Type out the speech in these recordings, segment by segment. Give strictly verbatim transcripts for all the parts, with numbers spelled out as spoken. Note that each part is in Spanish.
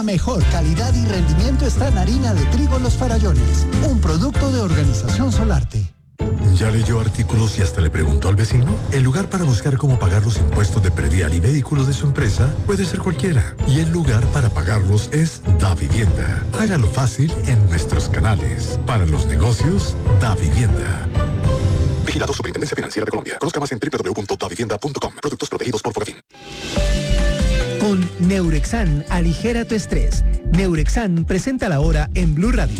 La mejor calidad y rendimiento está en harina de trigo Los Farallones, un producto de Organización Solarte. ¿Ya leyó artículos y hasta le preguntó al vecino? El lugar para buscar cómo pagar los impuestos de predial y vehículos de su empresa puede ser cualquiera. Y el lugar para pagarlos es DaVivienda. Hágalo fácil en nuestros canales. Para los negocios, DaVivienda. Vigilado Superintendencia Financiera de Colombia. Conozca más en doble u doble u doble u punto davivienda punto com. Productos protegidos por Fogafín. Con Neurexan, aligera tu estrés. Neurexan presenta la hora en Blue Radio.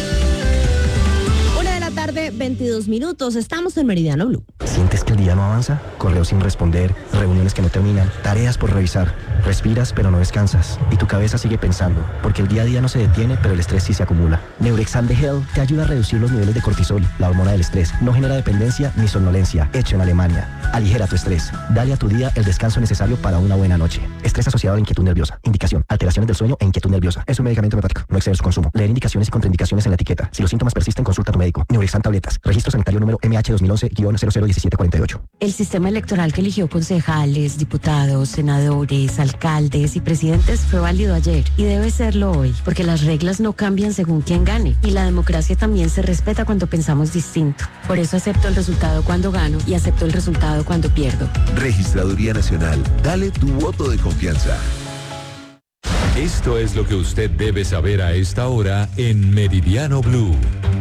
Tarde, veintidós minutos. Estamos en Meridiano Blue. ¿Sientes que el día no avanza? Correos sin responder, reuniones que no terminan, tareas por revisar. Respiras pero no descansas y tu cabeza sigue pensando, porque el día a día no se detiene, pero el estrés sí se acumula. Neurexam de Hell te ayuda a reducir los niveles de cortisol, la hormona del estrés. No genera dependencia ni somnolencia. Hecho en Alemania. Aligera tu estrés. Dale a tu día el descanso necesario para una buena noche. Estrés asociado a la inquietud nerviosa. Indicación: alteraciones del sueño e inquietud nerviosa. Es un medicamento homeopático. No excede su consumo. Leer indicaciones y contraindicaciones en la etiqueta. Si los síntomas persisten, consulta a tu médico. Neurexam tabletas. Registro sanitario número M H dos mil once guion cero cero diecisiete cuarenta y ocho. El sistema electoral que eligió concejales, diputados, senadores, alcaldes y presidentes fue válido ayer y debe serlo hoy, porque las reglas no cambian según quién gane y la democracia también se respeta cuando pensamos distinto. Por eso acepto el resultado cuando gano y acepto el resultado cuando pierdo. Registraduría Nacional, dale tu voto de confianza. Esto es lo que usted debe saber a esta hora en Meridiano Blue.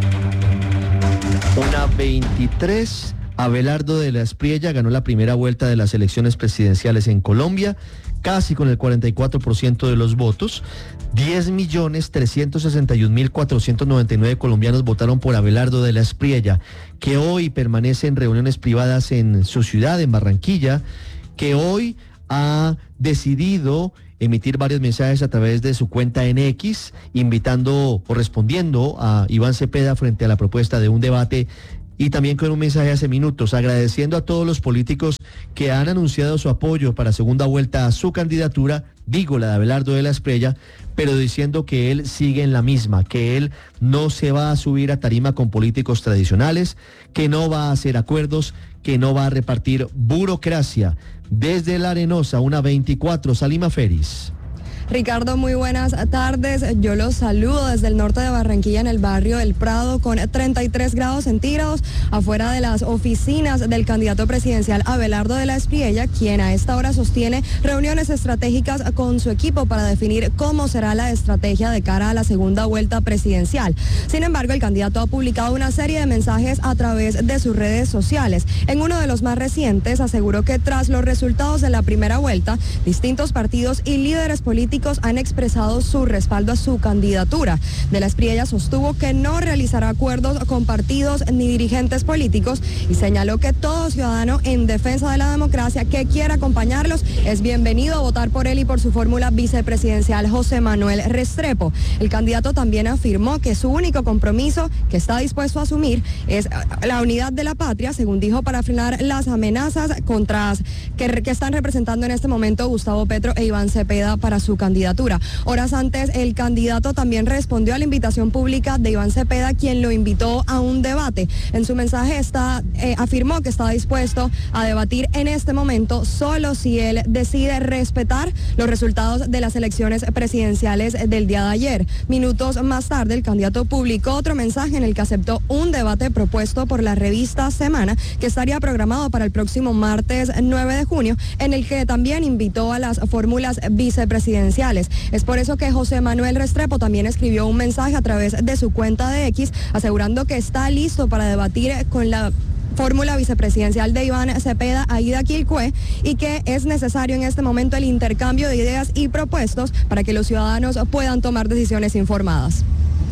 Una veintitrés, Abelardo de la Espriella ganó la primera vuelta de las elecciones presidenciales en Colombia, casi con el cuarenta y cuatro por ciento de los votos. diez millones trescientos sesenta y un mil cuatrocientos noventa y nueve colombianos votaron por Abelardo de la Espriella, que hoy permanece en reuniones privadas en su ciudad, en Barranquilla, que hoy ha decidido emitir varios mensajes a través de su cuenta en X, invitando o respondiendo a Iván Cepeda frente a la propuesta de un debate, y también con un mensaje hace minutos agradeciendo a todos los políticos que han anunciado su apoyo para segunda vuelta a su candidatura, digo la de Abelardo de la Espriella, pero diciendo que él sigue en la misma, que él no se va a subir a tarima con políticos tradicionales, que no va a hacer acuerdos, que no va a repartir burocracia. Desde La Arenosa, una veinticuatro, Salima Feris. Ricardo, muy buenas tardes. Yo los saludo desde el norte de Barranquilla, en el barrio El Prado, con treinta y tres grados centígrados, afuera de las oficinas del candidato presidencial Abelardo de la Espriella, quien a esta hora sostiene reuniones estratégicas con su equipo para definir cómo será la estrategia de cara a la segunda vuelta presidencial. Sin embargo, el candidato ha publicado una serie de mensajes a través de sus redes sociales. En uno de los más recientes, aseguró que tras los resultados de la primera vuelta, distintos partidos y líderes políticos han expresado su respaldo a su candidatura. De la Espriella sostuvo que no realizará acuerdos con partidos ni dirigentes políticos y señaló que todo ciudadano en defensa de la democracia que quiera acompañarlos es bienvenido a votar por él y por su fórmula vicepresidencial José Manuel Restrepo. El candidato también afirmó que su único compromiso que está dispuesto a asumir es la unidad de la patria, según dijo, para frenar las amenazas contra que, que están representando en este momento Gustavo Petro e Iván Cepeda para su candidatura. Horas antes, el candidato también respondió a la invitación pública de Iván Cepeda, quien lo invitó a un debate. En su mensaje está, eh, afirmó que estaba dispuesto a debatir en este momento solo si él decide respetar los resultados de las elecciones presidenciales del día de ayer. Minutos más tarde, el candidato publicó otro mensaje en el que aceptó un debate propuesto por la revista Semana, que estaría programado para el próximo martes nueve de junio, en el que también invitó a las fórmulas vicepresidenciales. Es por eso que José Manuel Restrepo también escribió un mensaje a través de su cuenta de X, asegurando que está listo para debatir con la fórmula vicepresidencial de Iván Cepeda, Aida Quilcue, y que es necesario en este momento el intercambio de ideas y propuestos para que los ciudadanos puedan tomar decisiones informadas.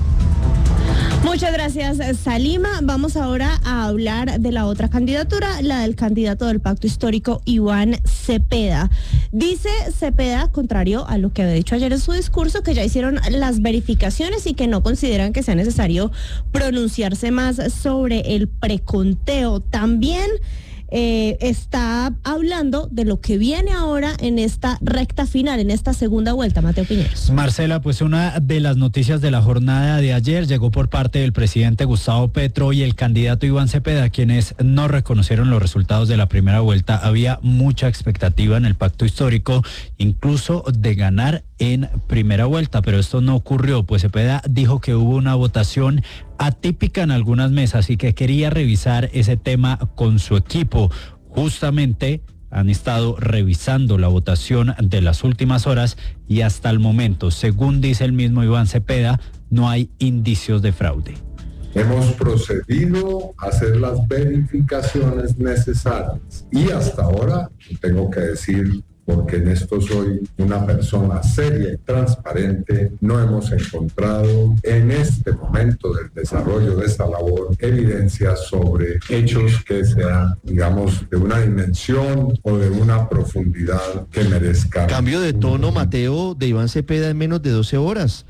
Muchas gracias, Salima. Vamos ahora a hablar de la otra candidatura, la del candidato del Pacto Histórico, Iván Cepeda. Dice Cepeda, contrario a lo que había dicho ayer en su discurso, que ya hicieron las verificaciones y que no consideran que sea necesario pronunciarse más sobre el preconteo. También Eh, está hablando de lo que viene ahora en esta recta final, en esta segunda vuelta. Mateo Piñeros. Marcela, pues una de las noticias de la jornada de ayer llegó por parte del presidente Gustavo Petro y el candidato Iván Cepeda, quienes no reconocieron los resultados de la primera vuelta. Había mucha expectativa en el Pacto Histórico, incluso de ganar en primera vuelta, pero esto no ocurrió, pues Cepeda dijo que hubo una votación atípica en algunas mesas y que quería revisar ese tema con su equipo. Justamente han estado revisando la votación de las últimas horas y hasta el momento, según dice el mismo Iván Cepeda, no hay indicios de fraude. Hemos procedido a hacer las verificaciones necesarias y hasta ahora, tengo que decir, porque en esto soy una persona seria y transparente, no hemos encontrado en este momento del desarrollo de esta labor evidencias sobre hechos que sean, digamos, de una dimensión o de una profundidad que merezca. Cambio de tono, Mateo, de Iván Cepeda en menos de doce horas.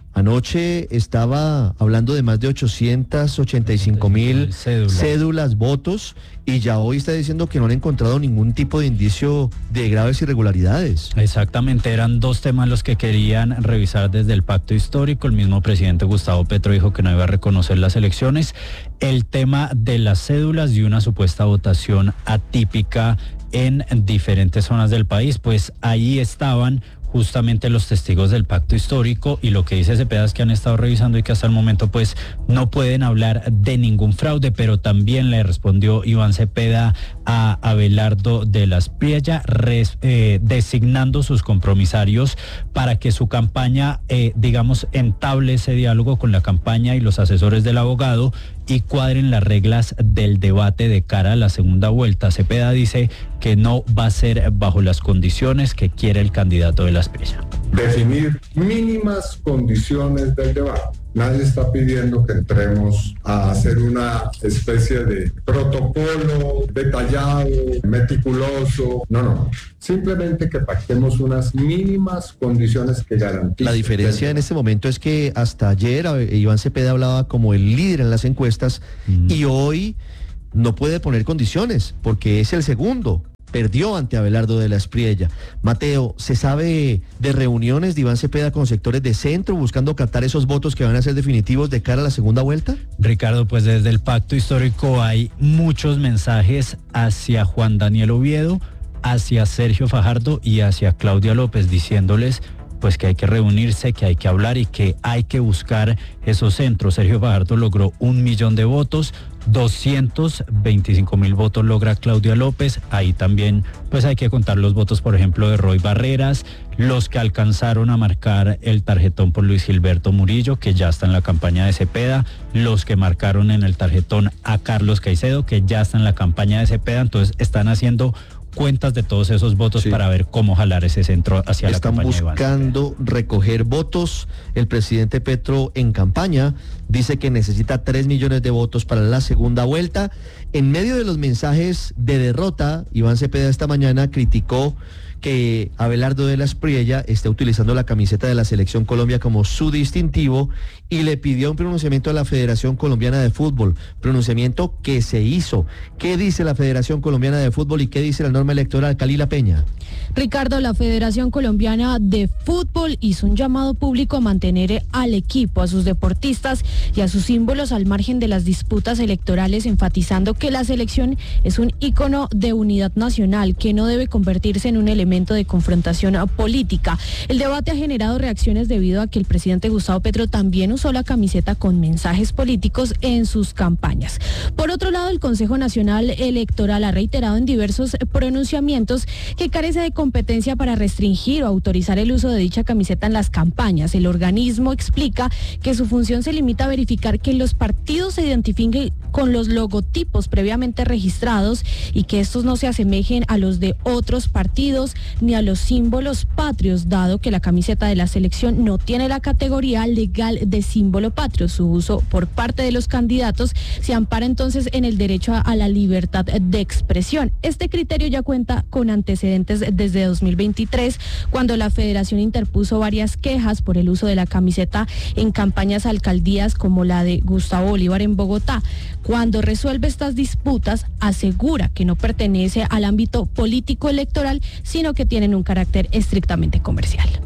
Anoche estaba hablando de más de ochocientas ochenta y cinco mil cédulas. cédulas, votos, y ya hoy está diciendo que no han encontrado ningún tipo de indicio de graves irregularidades. Exactamente, eran dos temas los que querían revisar desde el pacto histórico. El mismo presidente Gustavo Petro dijo que no iba a reconocer las elecciones. El tema de las cédulas y una supuesta votación atípica en diferentes zonas del país, pues ahí estaban justamente los testigos del pacto histórico, y lo que dice Cepeda es que han estado revisando y que hasta el momento pues no pueden hablar de ningún fraude, pero también le respondió Iván Cepeda a Abelardo de la Espriella, res, eh, designando sus compromisarios para que su campaña, eh, digamos, entable ese diálogo con la campaña y los asesores del abogado y cuadren las reglas del debate de cara a la segunda vuelta. Cepeda dice que no va a ser bajo las condiciones que quiere el candidato de la Espriella. Definir mínimas condiciones del debate. Nadie está pidiendo que entremos a hacer una especie de protocolo detallado, meticuloso. No, no. Simplemente que pactemos unas mínimas condiciones que garanticen. La diferencia en este momento es que hasta ayer Iván Cepeda hablaba como el líder en las encuestas mm. y hoy no puede poner condiciones porque es el segundo. Perdió ante Abelardo de la Espriella. Mateo, ¿se sabe de reuniones de Iván Cepeda con sectores de centro buscando captar esos votos que van a ser definitivos de cara a la segunda vuelta? Ricardo, pues desde el pacto histórico hay muchos mensajes hacia Juan Daniel Oviedo, hacia Sergio Fajardo y hacia Claudia López, diciéndoles pues que hay que reunirse, que hay que hablar y que hay que buscar esos centros. Sergio Fajardo logró un millón de votos, doscientos veinticinco mil votos logra Claudia López. Ahí también pues hay que contar los votos, por ejemplo, de Roy Barreras, los que alcanzaron a marcar el tarjetón por Luis Gilberto Murillo, que ya está en la campaña de Cepeda, los que marcaron en el tarjetón a Carlos Caicedo, que ya está en la campaña de Cepeda. Entonces están haciendo cuentas de todos esos votos sí. para ver cómo jalar ese centro hacia Están la campaña. Están buscando recoger votos. El presidente Petro en campaña dice que necesita tres millones de votos para la segunda vuelta. En medio de los mensajes de derrota, Iván Cepeda esta mañana criticó que Abelardo de la Espriella esté utilizando la camiseta de la Selección Colombia como su distintivo y le pidió un pronunciamiento a la Federación Colombiana de Fútbol, pronunciamiento que se hizo. ¿Qué dice la Federación Colombiana de Fútbol y qué dice la norma electoral? Kalila Peña. Ricardo, la Federación Colombiana de Fútbol hizo un llamado público a mantener al equipo, a sus deportistas y a sus símbolos al margen de las disputas electorales, enfatizando que la selección es un ícono de unidad nacional que no debe convertirse en un elemento de confrontación política. El debate ha generado reacciones debido a que el presidente Gustavo Petro también usó la camiseta con mensajes políticos en sus campañas. Por otro lado, el Consejo Nacional Electoral ha reiterado en diversos pronunciamientos que carece de competencia para restringir o autorizar el uso de dicha camiseta en las campañas. El organismo explica que su función se limita a verificar que los partidos se identifiquen con los logotipos previamente registrados y que estos no se asemejen a los de otros partidos ni a los símbolos patrios, dado que la camiseta de la selección no tiene la categoría legal de símbolo patrio. Su uso por parte de los candidatos se ampara entonces en el derecho a, a la libertad de expresión. Este criterio ya cuenta con antecedentes desde dos mil veintitrés, cuando la Federación interpuso varias quejas por el uso de la camiseta en campañas a alcaldías como la de Gustavo Bolívar en Bogotá. Cuando resuelve estas disputas, asegura que no pertenece al ámbito político electoral, sino que tienen un carácter estrictamente comercial.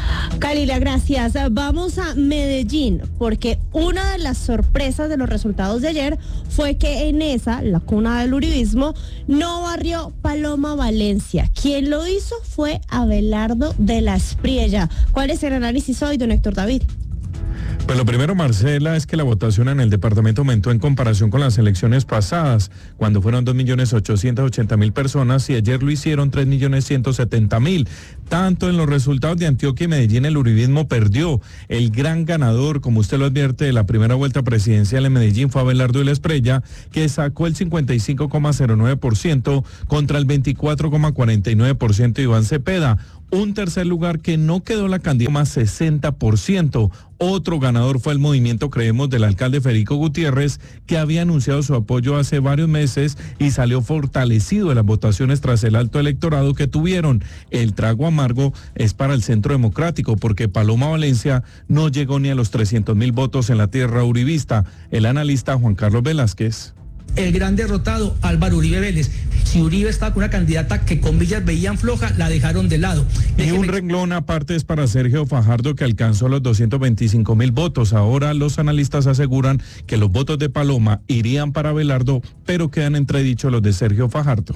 Kalila, gracias. Vamos a Medellín, porque una de las sorpresas de los resultados de ayer fue que en esa, la cuna del uribismo, no barrió Paloma Valencia. Quien lo hizo fue Abelardo de la Espriella. ¿Cuál es el análisis hoy, don Héctor David? Pues lo primero, Marcela, es que la votación en el departamento aumentó en comparación con las elecciones pasadas, cuando fueron dos millones ochocientos ochenta mil personas y ayer lo hicieron tres millones ciento setenta mil. Tanto en los resultados de Antioquia y Medellín el uribismo perdió. El gran ganador, como usted lo advierte, de la primera vuelta presidencial en Medellín fue Abelardo de la Espriella, que sacó el cincuenta y cinco coma cero nueve por ciento contra el veinticuatro coma cuarenta y nueve por ciento de Iván Cepeda. Un tercer lugar que no quedó la candidata más sesenta por ciento. Otro ganador fue el movimiento Creemos del alcalde Federico Gutiérrez, que había anunciado su apoyo hace varios meses y salió fortalecido de las votaciones tras el alto electorado que tuvieron. El trago amargo es para el Centro Democrático, porque Paloma Valencia no llegó ni a los trescientos mil votos en la tierra uribista. El analista Juan Carlos Velázquez. El gran derrotado, Álvaro Uribe Vélez. Si Uribe estaba con una candidata que con Villas veían floja, la dejaron de lado. Y un renglón aparte es para Sergio Fajardo, que alcanzó los doscientos veinticinco mil votos. Ahora los analistas aseguran que los votos de Paloma irían para Abelardo, pero quedan entredichos los de Sergio Fajardo.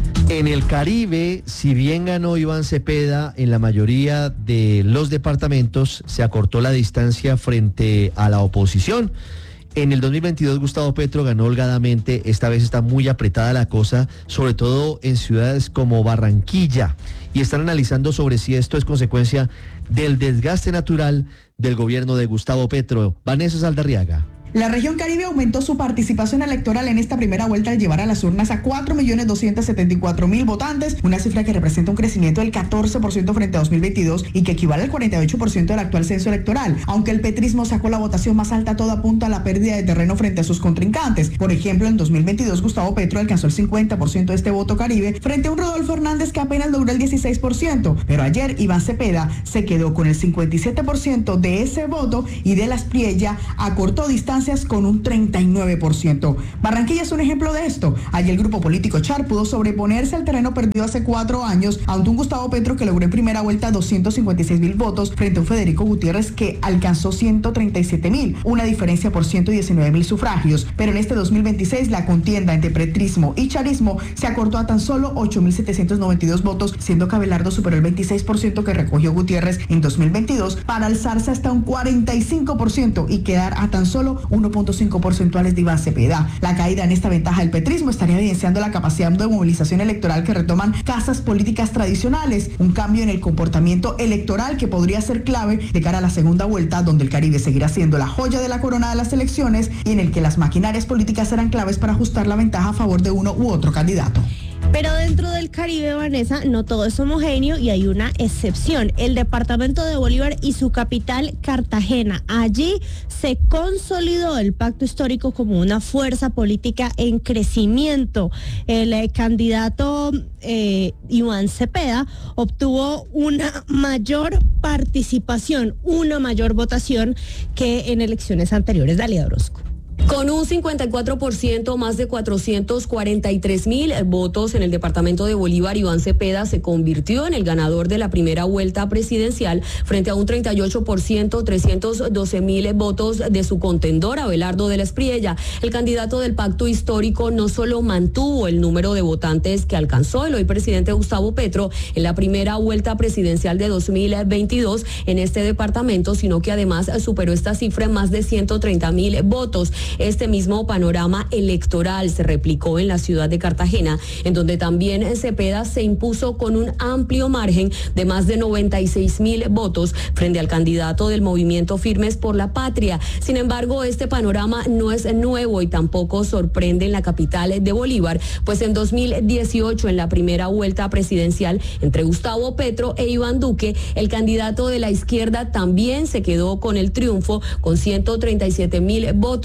En el Caribe, si bien ganó Iván Cepeda, en la mayoría de los departamentos se acortó la distancia frente a la oposición. En el dos mil veintidós Gustavo Petro ganó holgadamente, esta vez está muy apretada la cosa, sobre todo en ciudades como Barranquilla, y están analizando sobre si esto es consecuencia del desgaste natural del gobierno de Gustavo Petro. Vanessa Saldarriaga. La región Caribe aumentó su participación electoral en esta primera vuelta al llevar a las urnas a cuatro millones doscientos setenta y cuatro mil votantes, una cifra que representa un crecimiento del catorce por ciento frente a dos mil veintidós y que equivale al cuarenta y ocho por ciento del actual censo electoral. Aunque el petrismo sacó la votación más alta, todo apunta a la pérdida de terreno frente a sus contrincantes. Por ejemplo, en dos mil veintidós Gustavo Petro alcanzó el cincuenta por ciento de este voto Caribe frente a un Rodolfo Hernández que apenas logró el dieciséis por ciento. Pero ayer Iván Cepeda se quedó con el cincuenta y siete por ciento de ese voto y de la Espriella acortó distancia con un treinta y nueve por ciento. Barranquilla es un ejemplo de esto. Allí el grupo político Char pudo sobreponerse al terreno perdido hace cuatro años ante un Gustavo Petro que logró en primera vuelta doscientos cincuenta y seis mil votos frente a un Federico Gutiérrez que alcanzó ciento treinta y siete mil, una diferencia por ciento diecinueve mil sufragios. Pero en este dos mil veintiséis la contienda entre petrismo y charismo se acortó a tan solo ocho mil setecientos noventa y dos votos, siendo que Abelardo superó el veintiséis por ciento que recogió Gutiérrez en dos mil veintidós para alzarse hasta un cuarenta y cinco por ciento y quedar a tan solo uno punto cinco porcentuales de Iván Cepeda. La caída en esta ventaja del petrismo estaría evidenciando la capacidad de movilización electoral que retoman casas políticas tradicionales, un cambio en el comportamiento electoral que podría ser clave de cara a la segunda vuelta, donde el Caribe seguirá siendo la joya de la corona de las elecciones y en el que las maquinarias políticas serán claves para ajustar la ventaja a favor de uno u otro candidato. Pero dentro del Caribe, Vanessa, no todo es homogéneo y hay una excepción, el departamento de Bolívar y su capital, Cartagena. Allí se consolidó el pacto histórico como una fuerza política en crecimiento. El eh, candidato eh, Iván Cepeda obtuvo una mayor participación, una mayor votación que en elecciones anteriores. Dalia Orozco. Con un cincuenta y cuatro por ciento, más de cuatrocientos cuarenta y tres mil votos en el departamento de Bolívar, Iván Cepeda se convirtió en el ganador de la primera vuelta presidencial frente a un treinta y ocho por ciento, trescientos doce mil votos de su contendor, Abelardo de la Espriella. El candidato del pacto histórico no solo mantuvo el número de votantes que alcanzó el hoy presidente Gustavo Petro en la primera vuelta presidencial de dos mil veintidós en este departamento, sino que además superó esta cifra en más de ciento treinta mil votos. Este mismo panorama electoral se replicó en la ciudad de Cartagena, en donde también Cepeda se impuso con un amplio margen de más de noventa y seis mil votos frente al candidato del movimiento Firmes por la Patria. Sin embargo, este panorama no es nuevo y tampoco sorprende en la capital de Bolívar, pues en dos mil dieciocho, en la primera vuelta presidencial entre Gustavo Petro e Iván Duque, el candidato de la izquierda también se quedó con el triunfo con ciento treinta y siete mil votos.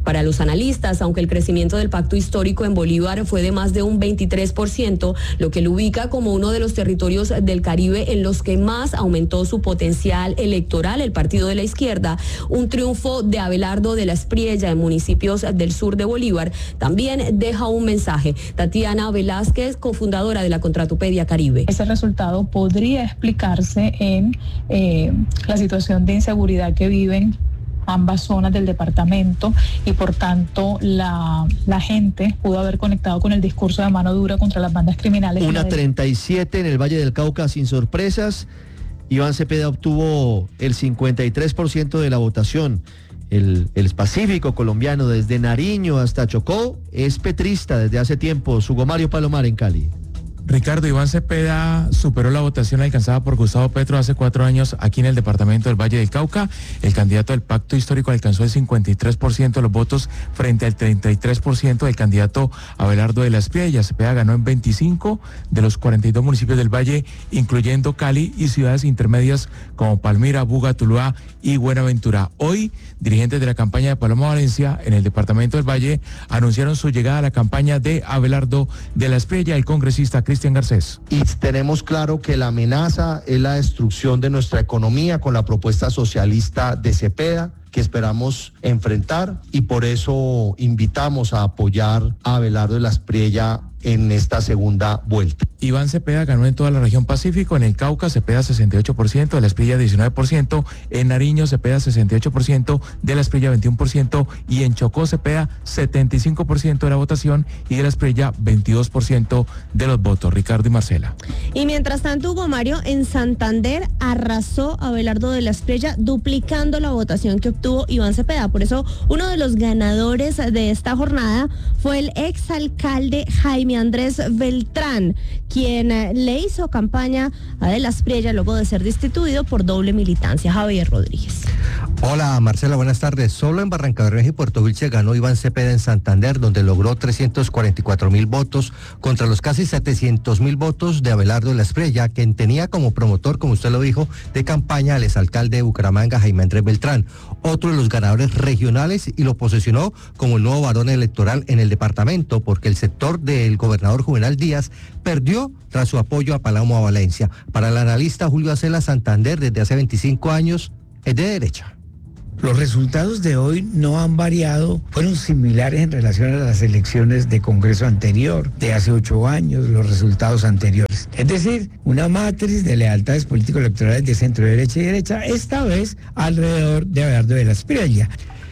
Para los analistas, aunque el crecimiento del pacto histórico en Bolívar fue de más de un veintitrés por ciento, lo que lo ubica como uno de los territorios del Caribe en los que más aumentó su potencial electoral, el partido de la izquierda, un triunfo de Abelardo de la Espriella en municipios del sur de Bolívar también deja un mensaje. Tatiana Velázquez, cofundadora de la Contratupedia Caribe. Ese resultado podría explicarse en eh, la situación de inseguridad que viven ambas zonas del departamento y por tanto la, la gente pudo haber conectado con el discurso de mano dura contra las bandas criminales. Una treinta y siete en el Valle del Cauca sin sorpresas. Iván Cepeda obtuvo el cincuenta y tres por ciento de la votación. El, el Pacífico colombiano, desde Nariño hasta Chocó, es petrista desde hace tiempo. Hugo Mario Palomar en Cali. Ricardo, Iván Cepeda superó la votación alcanzada por Gustavo Petro hace cuatro años aquí en el departamento del Valle del Cauca. El candidato del pacto histórico alcanzó el cincuenta y tres por ciento de los votos frente al treinta y tres por ciento del candidato Abelardo de la Espriella. Cepeda ganó en veinticinco de los cuarenta y dos municipios del Valle, incluyendo Cali y ciudades intermedias como Palmira, Buga, Tuluá y Buenaventura. Hoy, dirigentes de la campaña de Paloma Valencia en el departamento del Valle anunciaron su llegada a la campaña de Abelardo de la Espriella, el congresista Cristian Garcés. Y tenemos claro que la amenaza es la destrucción de nuestra economía con la propuesta socialista de Cepeda, que esperamos enfrentar, y por eso invitamos a apoyar a Abelardo de la Espriella en esta segunda vuelta. Iván Cepeda ganó en toda la región Pacífico. En el Cauca, Cepeda sesenta y ocho por ciento, de la Espriella diecinueve por ciento, en Nariño, Cepeda sesenta y ocho por ciento, de la Espriella veintiuno por ciento, y en Chocó, Cepeda setenta y cinco por ciento de la votación y de la Espriella veintidós por ciento de los votos. Ricardo y Marcela. Y mientras tanto, Hugo Mario, en Santander arrasó a Abelardo de la Espriella, duplicando la votación que obtuvo Iván Cepeda. Por eso, uno de los ganadores de esta jornada fue el exalcalde Jaime Andrés Beltrán, quien le hizo campaña a de la Espriella luego de ser destituido por doble militancia. Javier Rodríguez. Hola Marcela, buenas tardes. Solo en Barrancabermeja y Puerto Wilche ganó Iván Cepeda en Santander, donde logró trescientos cuarenta y cuatro mil votos contra los casi setecientos mil votos de Abelardo de la Espriella, quien tenía como promotor, como usted lo dijo, de campaña al exalcalde de Bucaramanga, Jaime Andrés Beltrán, otro de los ganadores regionales, y lo posicionó como el nuevo varón electoral en el departamento, porque el sector del gobernador Juvenal Díaz perdió tras su apoyo a Paloma Valencia. Para el analista Julio Acela, Santander desde hace veinticinco años es de derecha. Los resultados de hoy no han variado, fueron similares en relación a las elecciones de Congreso anterior, de hace ocho años, los resultados anteriores. Es decir, una matriz de lealtades político-electorales de centro, derecha y derecha, esta vez alrededor de Abelardo de la Espriella.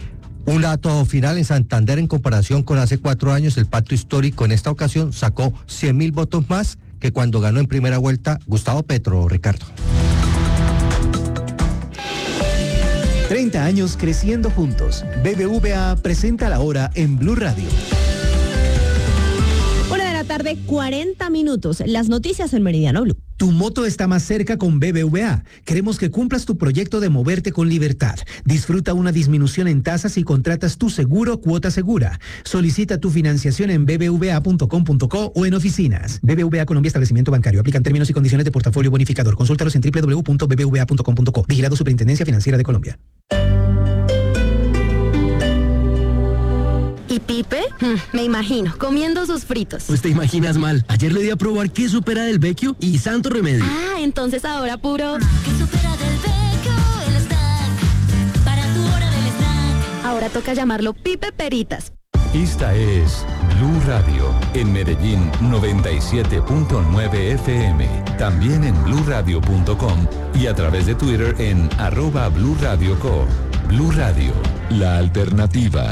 Un dato final en Santander: en comparación con hace cuatro años, el pacto histórico en esta ocasión sacó cien mil votos más que cuando ganó en primera vuelta Gustavo Petro. Ricardo. treinta años creciendo juntos. B B V A presenta la hora en Blue Radio. Una de la tarde, cuarenta minutos. Las noticias en Meridiano Blue. Tu moto está más cerca con B B V A. Queremos que cumplas tu proyecto de moverte con libertad. Disfruta una disminución en tasas y contratas tu seguro Cuota Segura. Solicita tu financiación en b b v a punto com punto co o en oficinas. B B V A Colombia Establecimiento Bancario. Aplican términos y condiciones de portafolio bonificador. Consúltalos en w w w punto b b v a punto com punto co. Vigilado Superintendencia Financiera de Colombia. ¿Y Pipe? Hmm, me imagino, comiendo sus fritos. Pues te imaginas mal. Ayer le di a probar queso supera del Vecchio y santo remedio. Ah, entonces ahora puro... ¿Qué supera del Vecchio? El snack. Para tu hora del snack. Ahora toca llamarlo Pipe Peritas. Esta es Blue Radio, en Medellín noventa y siete punto nueve F M. También en blue radio punto com y a través de Twitter en arroba Blue Radio Co. Blue Radio, la alternativa.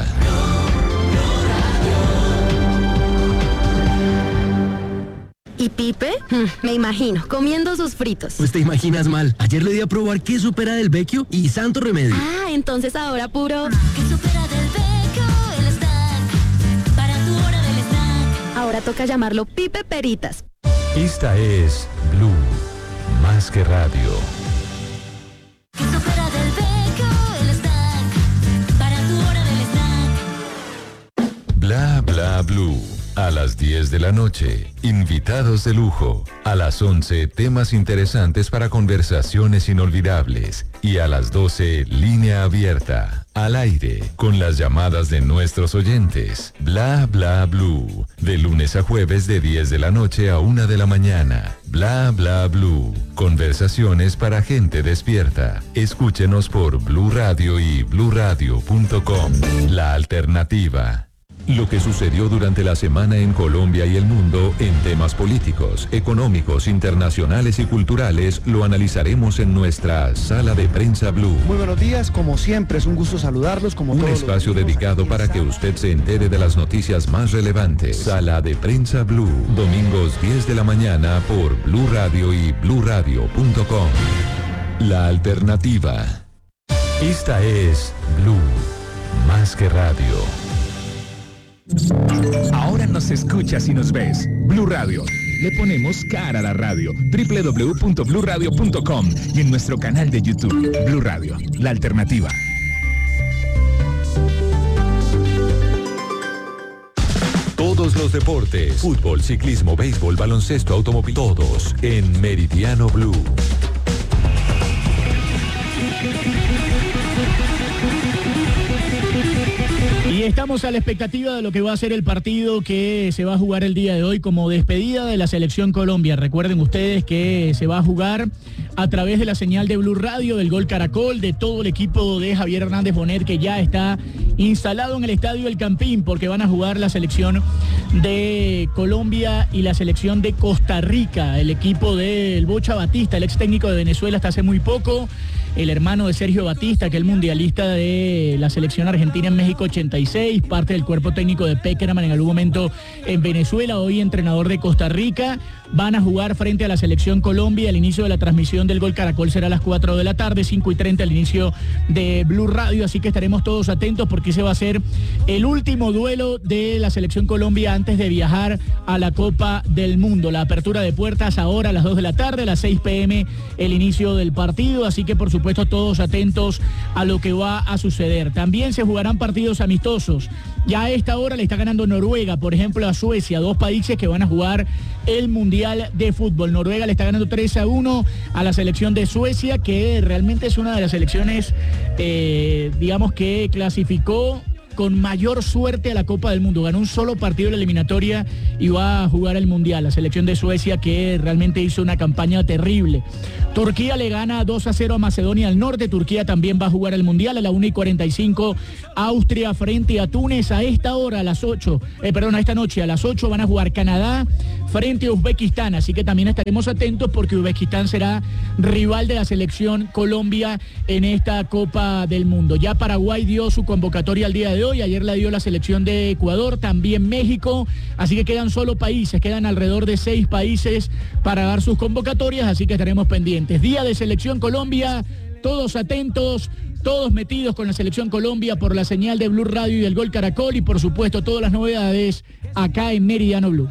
¿Y Pipe? Hmm, me imagino, comiendo sus fritos. Pues te imaginas mal. Ayer le di a probar queso supera del Vecchio y santo remedio. Ah, entonces ahora puro... ¿Qué supera del Vecchio? El snack. Para tu hora del snack. Ahora toca llamarlo Pipe Peritas. Esta es Blue, más que radio. ¿Qué supera del Vecchio? El snack. Para tu hora del snack. Bla, bla, Blue. A las diez de la noche, invitados de lujo. A las once, temas interesantes para conversaciones inolvidables. Y a las doce, línea abierta. al aire, con las llamadas de nuestros oyentes. Bla bla blue. De lunes a jueves de diez de la noche a una de la mañana. Bla bla blue. Conversaciones para gente despierta. Escúchenos por Blue Radio y blue radio punto com. La alternativa. Lo que sucedió durante la semana en Colombia y el mundo en temas políticos, económicos, internacionales y culturales lo analizaremos en nuestra Sala de Prensa Blue. Muy buenos días, como siempre es un gusto saludarlos. Como un todos espacio dedicado para que usted se entere de las noticias más relevantes. Sala de Prensa Blue, domingos diez de la mañana por Blue Radio y blue radio punto com. La alternativa. Esta es Blue, más que radio. Ahora nos escuchas y nos ves. Blue Radio. Le ponemos cara a la radio. doble u doble u doble u punto blue radio punto com y en nuestro canal de YouTube. Blue Radio, la alternativa. Todos los deportes, fútbol, ciclismo, béisbol, baloncesto, automóvil, todos en Meridiano Blue. Y estamos a la expectativa de lo que va a ser el partido que se va a jugar el día de hoy como despedida de la Selección Colombia. Recuerden ustedes que se va a jugar a través de la señal de Blue Radio, del Gol Caracol, de todo el equipo de Javier Hernández Bonet, que ya está instalado en el Estadio El Campín, porque van a jugar la selección de Colombia y la selección de Costa Rica, el equipo del Bocha Batista, el ex técnico de Venezuela hasta hace muy poco, el hermano de Sergio Batista, que es el mundialista de la selección argentina en México ochenta y seis, parte del cuerpo técnico de Peckerman en algún momento en Venezuela, hoy entrenador de Costa Rica. Van a jugar frente a la selección Colombia. El inicio de la transmisión del Gol Caracol será a las cuatro de la tarde, cinco y treinta el inicio de Blue Radio, así que estaremos todos atentos porque ese va a ser el último duelo de la selección Colombia antes de viajar a la Copa del Mundo. La apertura de puertas ahora a las dos de la tarde, a las seis pe eme el inicio del partido, así que por supuesto todos atentos a lo que va a suceder. También se jugarán partidos amistosos. Ya a esta hora le está ganando Noruega, por ejemplo, a Suecia, dos países que van a jugar el Mundial de Fútbol. Noruega le está ganando tres a uno a la selección de Suecia, que realmente es una de las selecciones, eh, digamos, que clasificó con mayor suerte a la Copa del Mundo. Ganó un solo partido en la eliminatoria y va a jugar el Mundial. La selección de Suecia, que realmente hizo una campaña terrible. Turquía le gana dos a cero a Macedonia del Norte. Turquía también va a jugar el Mundial a la una y cuarenta y cinco. Austria frente a Túnez a esta hora, a las ocho. Eh, perdón, a esta noche, a las ocho van a jugar Canadá frente a Uzbekistán. Así que también estaremos atentos porque Uzbekistán será rival de la selección Colombia en esta Copa del Mundo. Ya Paraguay dio su convocatoria al día de hoy. Ayer la dio la selección de Ecuador, también México. Así que quedan solo países, quedan alrededor de seis países para dar sus convocatorias. Así que estaremos pendientes. Día de Selección Colombia, todos atentos, todos metidos con la Selección Colombia por la señal de Blue Radio y del Gol Caracol y por supuesto todas las novedades acá en Meridiano Blue.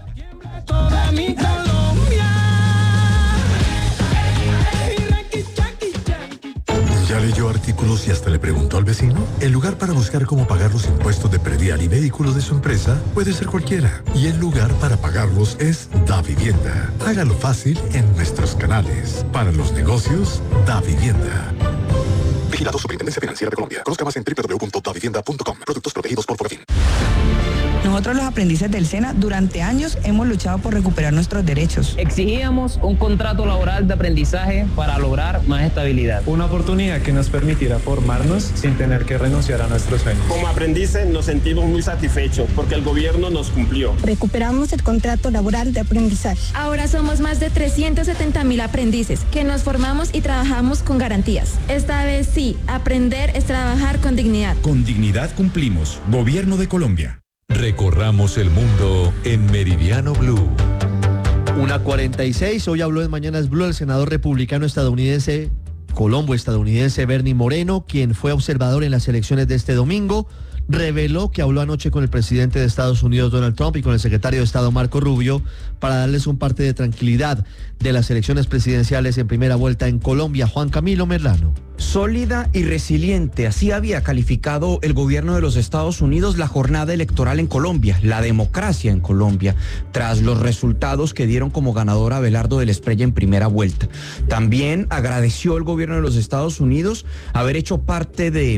¿Ya leyó artículos y hasta le preguntó al vecino? El lugar para buscar cómo pagar los impuestos de predial y vehículos de su empresa puede ser cualquiera. Y el lugar para pagarlos es DaVivienda. Hágalo fácil en nuestros canales. Para los negocios, DaVivienda. Vigilado Superintendencia Financiera de Colombia. Conozca más en doble u doble u doble u punto da vivienda punto com. Productos protegidos por Profin. Nosotros los aprendices del SENA durante años hemos luchado por recuperar nuestros derechos. Exigíamos un contrato laboral de aprendizaje para lograr más estabilidad. Una oportunidad que nos permitiera formarnos sin tener que renunciar a nuestros sueños. Como aprendices nos sentimos muy satisfechos porque el gobierno nos cumplió. Recuperamos el contrato laboral de aprendizaje. Ahora somos más de trescientos setenta mil aprendices que nos formamos y trabajamos con garantías. Esta vez sí, aprender es trabajar con dignidad. Con dignidad cumplimos. Gobierno de Colombia. Recorramos el mundo en Meridiano Blue. una cuarenta y seis, hoy habló en Mañanas Blue el senador republicano estadounidense, colombo estadounidense Bernie Moreno, quien fue observador en las elecciones de este domingo. Reveló que habló anoche con el presidente de Estados Unidos, Donald Trump, y con el secretario de Estado, Marco Rubio, para darles un parte de tranquilidad de las elecciones presidenciales en primera vuelta en Colombia. Juan Camilo Merlano. Sólida y resiliente, así había calificado el gobierno de los Estados Unidos la jornada electoral en Colombia, la democracia en Colombia, tras los resultados que dieron como ganador a Abelardo del Esprella en primera vuelta. También agradeció el gobierno de los Estados Unidos haber hecho parte de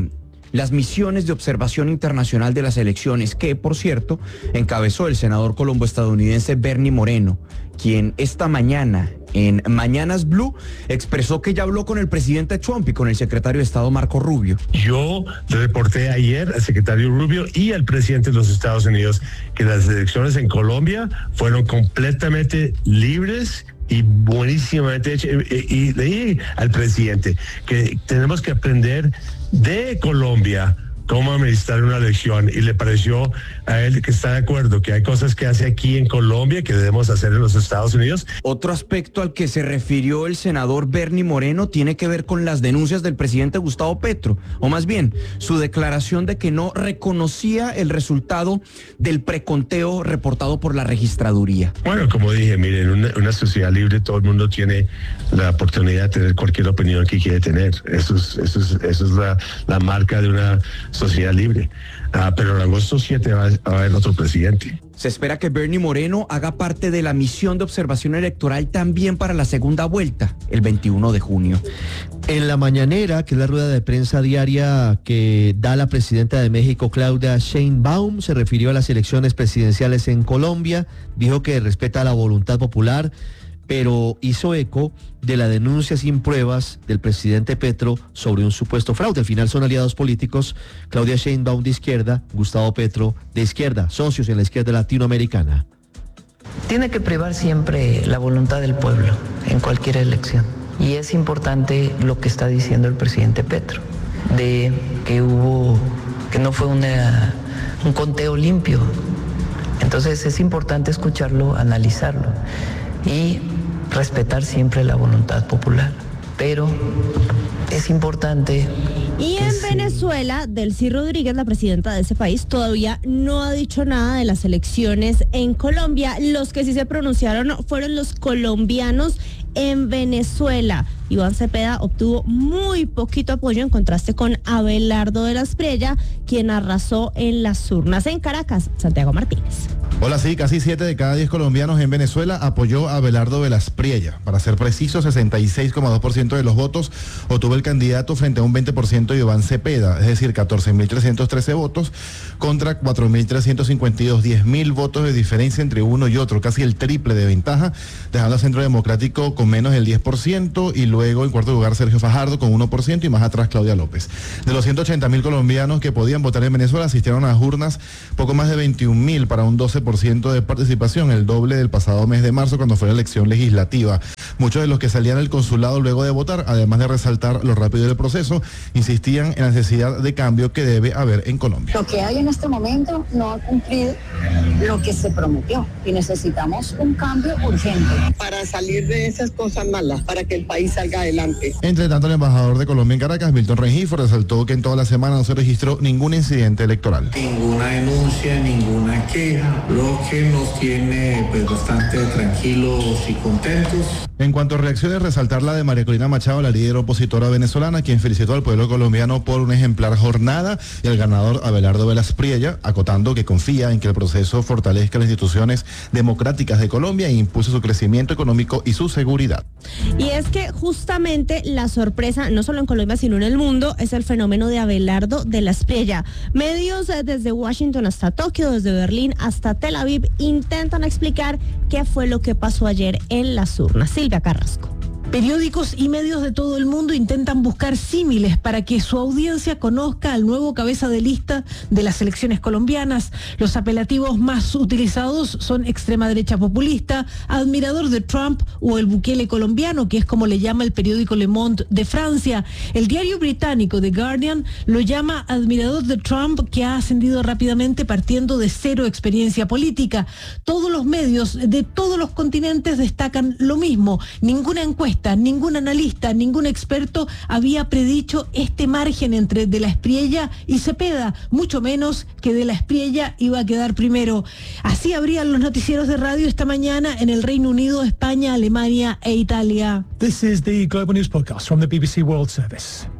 las misiones de observación internacional de las elecciones, que por cierto encabezó el senador colombo-estadounidense Bernie Moreno, quien esta mañana en Mañanas Blue expresó que ya habló con el presidente Trump y con el secretario de Estado Marco Rubio. Yo le reporté ayer al secretario Rubio y al presidente de los Estados Unidos que las elecciones en Colombia fueron completamente libres y buenísimamente hechas. Y le dije al presidente que tenemos que aprender de Colombia cómo administrar una elección, y le pareció a él que está de acuerdo que hay cosas que hace aquí en Colombia que debemos hacer en los Estados Unidos. Otro aspecto al que se refirió el senador Bernie Moreno tiene que ver con las denuncias del presidente Gustavo Petro, o más bien su declaración de que no reconocía el resultado del preconteo reportado por la registraduría. Bueno, como dije, miren, una, una sociedad libre, todo el mundo tiene la oportunidad de tener cualquier opinión que quiere tener. Eso es, eso es, eso es la, la marca de una sociedad libre. Ah, pero en agosto siete va a haber otro presidente. Se espera que Bernie Moreno haga parte de la misión de observación electoral también para la segunda vuelta, el veintiuno de junio. En la mañanera, que es la rueda de prensa diaria que da la presidenta de México, Claudia Sheinbaum, se refirió a las elecciones presidenciales en Colombia, dijo que respeta la voluntad popular, pero hizo eco de la denuncia sin pruebas del presidente Petro sobre un supuesto fraude. Al final son aliados políticos, Claudia Sheinbaum de izquierda, Gustavo Petro de izquierda, socios en la izquierda latinoamericana. Tiene que privar siempre la voluntad del pueblo en cualquier elección. Y es importante lo que está diciendo el presidente Petro, de que hubo, que no fue una, un conteo limpio. Entonces es importante escucharlo, analizarlo y respetar siempre la voluntad popular, pero es importante. Y en sí. Venezuela, Delcy Rodríguez, la presidenta de ese país, todavía no ha dicho nada de las elecciones en Colombia. Los que sí se pronunciaron fueron los colombianos en Venezuela. Iván Cepeda obtuvo muy poquito apoyo en contraste con Abelardo de la Espriella, quien arrasó en las urnas. En Caracas, Santiago Martínez. Hola, sí, casi siete de cada diez colombianos en Venezuela apoyó a Abelardo de la Espriella. Para ser preciso, sesenta y seis coma dos por ciento de los votos obtuvo el candidato frente a un veinte por ciento de Iván Cepeda, es decir, catorce mil trescientos trece votos contra cuatro mil trescientos cincuenta y dos, diez mil votos de diferencia entre uno y otro, casi el triple de ventaja, dejando a Centro Democrático con menos del diez por ciento y luego en cuarto lugar Sergio Fajardo con uno por ciento y más atrás Claudia López. De los ciento ochenta mil colombianos que podían votar en Venezuela, asistieron a las urnas poco más de veintiún mil para un doce por ciento de participación, el doble del pasado mes de marzo cuando fue la elección legislativa. Muchos de los que salían del consulado luego de votar, además de resaltar lo rápido del proceso, insistían en la necesidad de cambio que debe haber en Colombia. Lo que hay en este momento no ha cumplido lo que se prometió y necesitamos un cambio urgente para salir de esas cosas malas, para que el país salga adelante. Entre tanto, el embajador de Colombia en Caracas, Milton Rengifo, resaltó que en toda la semana no se registró ningún incidente electoral. Ninguna denuncia, ninguna queja, lo que nos tiene pues bastante tranquilos y contentos. En cuanto a reacciones, resaltar la de María Corina Machado, la líder opositora venezolana, quien felicitó al pueblo colombiano por una ejemplar jornada, y al ganador Abelardo de la Espriella, acotando que confía en que el proceso fortalezca las instituciones democráticas de Colombia e impulse su crecimiento económico y su seguridad. Y es que justamente la sorpresa, no solo en Colombia, sino en el mundo, es el fenómeno de Abelardo de la Espriella. Medios eh, desde Washington hasta Tokio, desde Berlín hasta Tel Aviv, intentan explicar qué fue lo que pasó ayer en las urnas. Silvia Carrasco. Periódicos y medios de todo el mundo intentan buscar símiles para que su audiencia conozca al nuevo cabeza de lista de las elecciones colombianas. Los apelativos más utilizados son extrema derecha populista, admirador de Trump o el Bukele colombiano, que es como le llama el periódico Le Monde de Francia. El diario británico The Guardian lo llama admirador de Trump, que ha ascendido rápidamente partiendo de cero experiencia política. Todos los medios de todos los continentes destacan lo mismo. Ninguna encuesta, ningún analista, ningún experto había predicho este margen entre De la Espriella y Cepeda, mucho menos que De la Espriella iba a quedar primero. Así abrían los noticieros de radio esta mañana en el Reino Unido, España, Alemania e Italia. This is the Global News Podcast from the B B C World Service.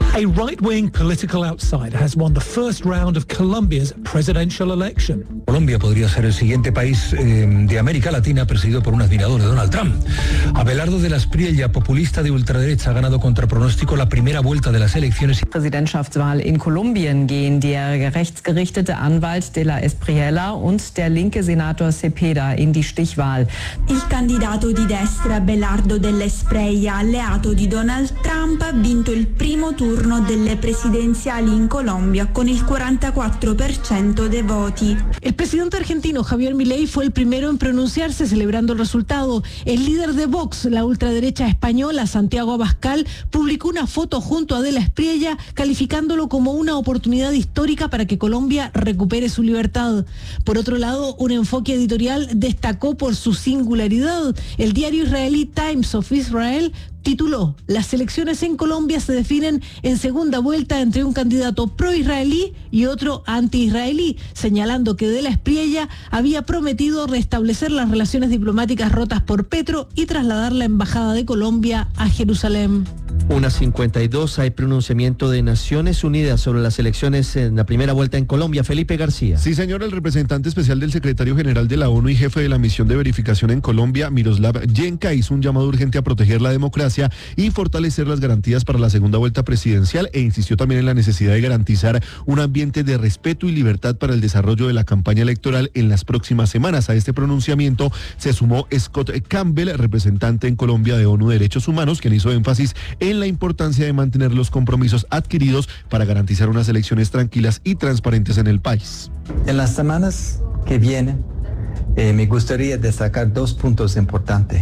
A right-wing political outsider has won the first round of Colombia's presidential election. Colombia podría ser el siguiente país eh, de América Latina presidido por un admirador de Donald Trump. Abelardo de la Espriella, populista de ultraderecha, ha ganado contra pronóstico la primera vuelta de las elecciones. Präsidentschaftswahl in Kolumbien gehen der rechtsgerichtete Anwalt de la Espriella und der linke Senator Cepeda in die Stichwahl. Il candidato di destra Abelardo della Espriella, alleato di Donald Trump, ha vinto il primo turno delle presidenziali in Colombia con il quarantaquattro per ciento dei voti. El presidente argentino Javier Milei fue el primero en pronunciarse celebrando el resultado. El líder de Vox, la ultraderecha española, Santiago Abascal, publicó una foto junto a De la Espriella calificándolo como una oportunidad histórica para que Colombia recupere su libertad. Por otro lado, un enfoque editorial destacó por su singularidad. El diario israelí Times of Israel tituló: las elecciones en Colombia se definen en segunda vuelta entre un candidato pro-israelí y otro anti-israelí, señalando que De la Espriella había prometido restablecer las relaciones diplomáticas rotas por Petro y trasladar la embajada de Colombia a Jerusalén. Una cincuenta y dos, hay pronunciamiento de Naciones Unidas sobre las elecciones en la primera vuelta en Colombia. Felipe García. Sí, señor, el representante especial del secretario general de la ONU y jefe de la misión de verificación en Colombia, Miroslav Yenka, hizo un llamado urgente a proteger la democracia y fortalecer las garantías para la segunda vuelta presidencial e insistió también en la necesidad de garantizar un ambiente de respeto y libertad para el desarrollo de la campaña electoral en las próximas semanas. A este pronunciamiento se sumó Scott Campbell, representante en Colombia de ONU Derechos Humanos, quien hizo énfasis en la importancia de mantener los compromisos adquiridos para garantizar unas elecciones tranquilas y transparentes en el país. En las semanas que vienen, eh, me gustaría destacar dos puntos importantes.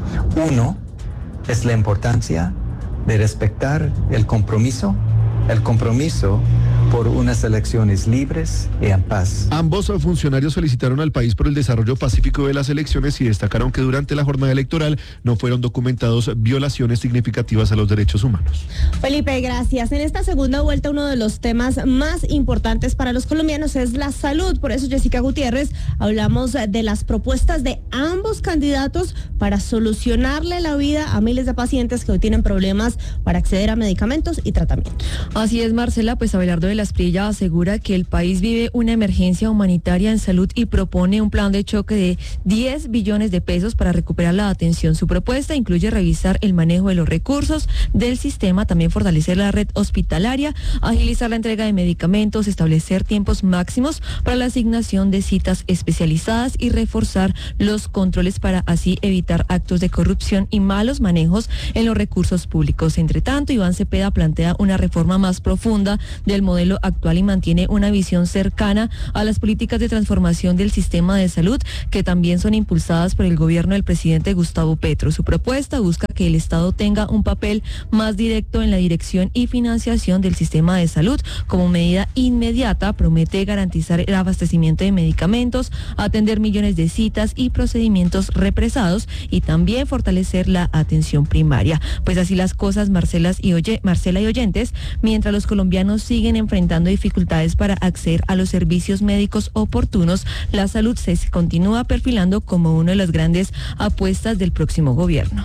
Uno es la importancia de respetar el compromiso, el compromiso por unas elecciones libres y en paz. Ambos funcionarios felicitaron al país por el desarrollo pacífico de las elecciones y destacaron que durante la jornada electoral no fueron documentados violaciones significativas a los derechos humanos. Felipe, gracias. En esta segunda vuelta, uno de los temas más importantes para los colombianos es la salud. Por eso, Jessica Gutiérrez, hablamos de las propuestas de ambos candidatos para solucionarle la vida a miles de pacientes que hoy tienen problemas para acceder a medicamentos y tratamientos. Así es, Marcela, pues Abelardo de la Espriella asegura que el país vive una emergencia humanitaria en salud y propone un plan de choque de diez billones de pesos para recuperar la atención. Su propuesta incluye revisar el manejo de los recursos del sistema, también fortalecer la red hospitalaria, agilizar la entrega de medicamentos, establecer tiempos máximos para la asignación de citas especializadas y reforzar los controles para así evitar actos de corrupción y malos manejos en los recursos públicos. Entre tanto, Iván Cepeda plantea una reforma más profunda del modelo actual y mantiene una visión cercana a las políticas de transformación del sistema de salud que también son impulsadas por el gobierno del presidente Gustavo Petro. Su propuesta busca que el Estado tenga un papel más directo en la dirección y financiación del sistema de salud. Como medida inmediata, promete garantizar el abastecimiento de medicamentos, atender millones de citas y procedimientos represados y también fortalecer la atención primaria. Pues así las cosas, Marcelas y oye, Marcela y oyentes, mientras los colombianos siguen enfrentando dificultades para acceder a los servicios médicos oportunos, la salud se continúa perfilando como una de las grandes apuestas del próximo gobierno.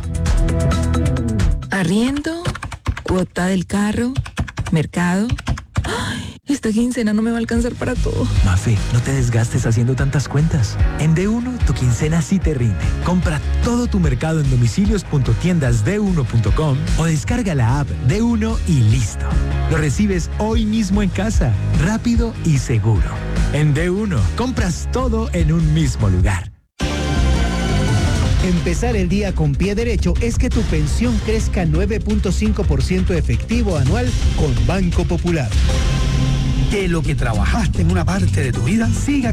Arriendo, cuota del carro, mercado. ¡Ay! Esta quincena no me va a alcanzar para todo. Mafe, no te desgastes haciendo tantas cuentas. En D uno, tu quincena sí te rinde. Compra todo tu mercado en domicilios punto tiendas d uno punto com o descarga la app D uno y listo. Lo recibes hoy mismo en casa, rápido y seguro. En D uno, compras todo en un mismo lugar. Empezar el día con pie derecho es que tu pensión crezca nueve punto cinco por ciento efectivo anual con Banco Popular. Que lo que trabajaste en una parte de tu vida siga